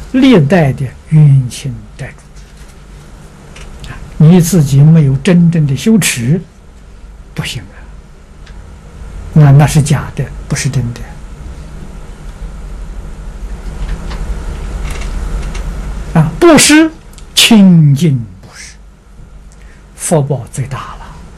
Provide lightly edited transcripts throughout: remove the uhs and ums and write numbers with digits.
历代的冤亲债主。你自己没有真正的修持，不行啊。那是假的，不是真的。布施清净布施，福报最大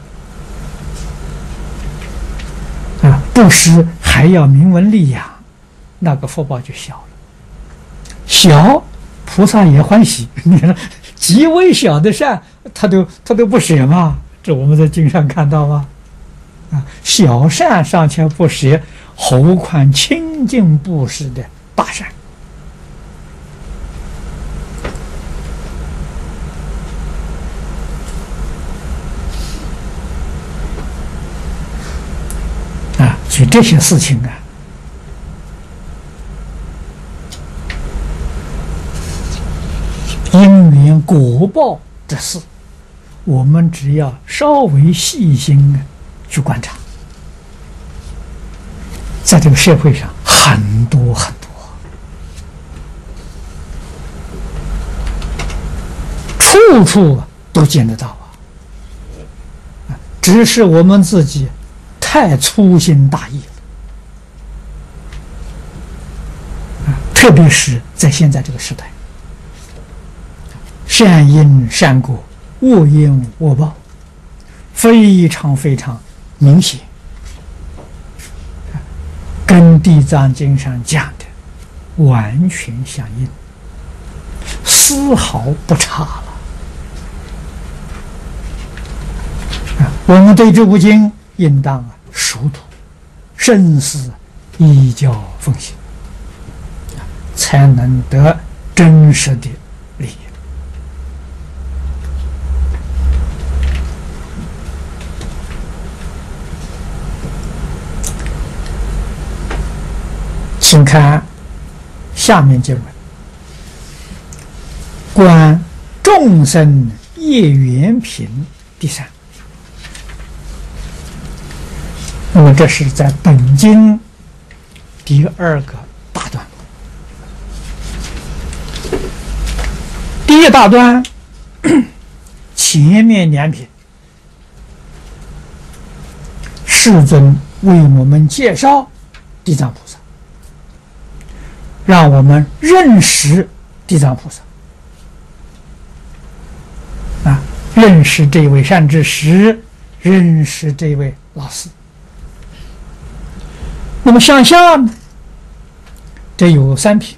了。布施还要名闻利养，那个福报就小了。小，菩萨也欢喜。你说极微小的善，他都不舍嘛？这我们在经上看到吗？小善尚且不舍，何况清净布施的大善？所以这些事情因缘果报之事，我们只要稍微细心去观察，在这个社会上很多很多，处处都见得到只是我们自己太粗心大意了，特别是在现在这个时代，善因善果，恶因恶报，非常非常明显，跟《地藏经》上讲的完全相应，丝毫不差了。我们对这部经应当熟读、深思、依教奉行，才能得真实的利益。请看下面经文：观众生业缘品第3。那么这是在本经第2个大段。第一大段前面2品，世尊为我们介绍地藏菩萨，让我们认识地藏菩萨，认识这位善知识，认识这位老师。那么向下呢，这有3品，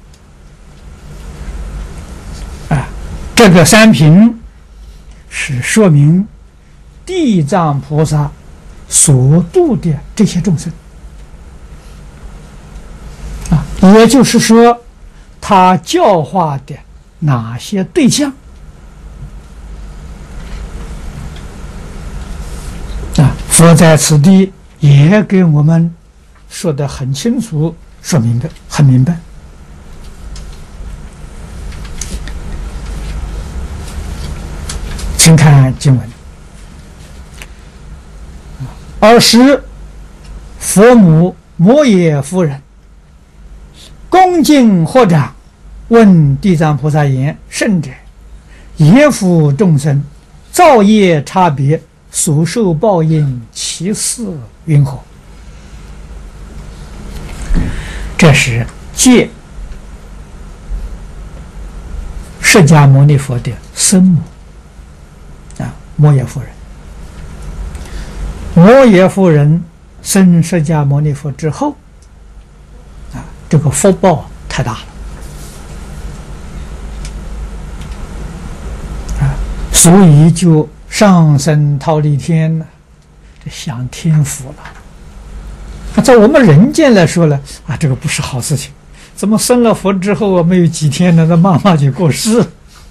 这个3品是说明地藏菩萨所度的这些众生，也就是说，他教化的哪些对象佛在此地也给我们说得很清楚，说明白，很明白。请看经文：尔时，佛母摩耶夫人恭敬合掌，问地藏菩萨言：“圣者，业复众生造业差别，所受报应，其事云何？”这是借释迦牟尼佛的生母摩耶夫人。摩耶夫人生释迦牟尼佛之后，这个福报太大了，所以就上升忉利天了，享天福了。在我们人间来说呢，这个不是好事情。怎么生了佛之后没有几天呢，那妈妈就过世。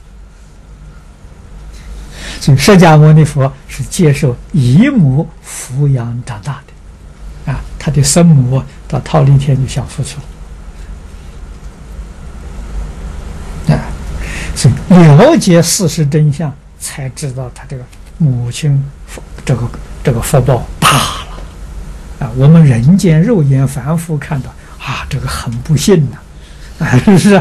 所以释迦牟尼佛是接受姨母抚养长大的，他的生母到忉利天就享福去了。所以了解事实真相，才知道他这个母亲这个福报大了。我们人间肉眼凡夫看到这个很不幸呐，是不是？